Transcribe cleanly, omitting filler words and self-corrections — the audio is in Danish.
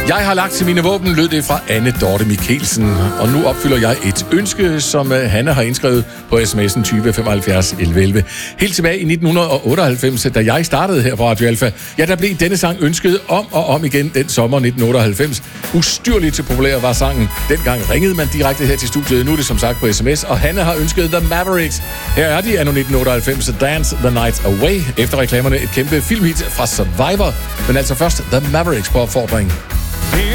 Jeg har lagt til mine våben, lød det fra Anne Dorte Mikkelsen. Og nu opfylder jeg et ønske, som Hanne har indskrevet på sms'en 20 75 11 11. Helt tilbage i 1998, da jeg startede her på Radio Alfa, ja, der blev denne sang ønsket om og om igen den sommer 1998. Ustyrligt til populær var sangen. Dengang ringede man direkte her til studiet. Nu er det som sagt på sms, og Hanne har ønsket The Mavericks. Her er de anno 1998, Dance the Night Away. Efter reklamerne et kæmpe filmhit fra Survivor. Men altså først The Mavericks på opfordring